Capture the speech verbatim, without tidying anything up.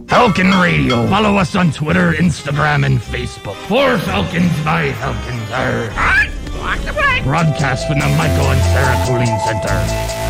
Falcon Radio. Follow us on Twitter, Instagram, and Facebook. For Falcons by Falcons. Broadcast from the Michael and Sarah Cooling Center.